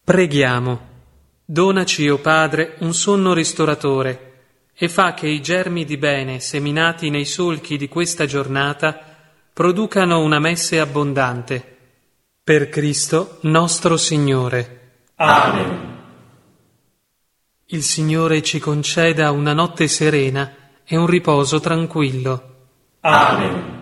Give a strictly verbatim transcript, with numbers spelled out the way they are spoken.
Preghiamo. Donaci, o Padre, un sonno ristoratore e fa che i germi di bene seminati nei solchi di questa giornata producano una messe abbondante. Per Cristo nostro Signore. Amen. Il Signore ci conceda una notte serena e un riposo tranquillo. Amen.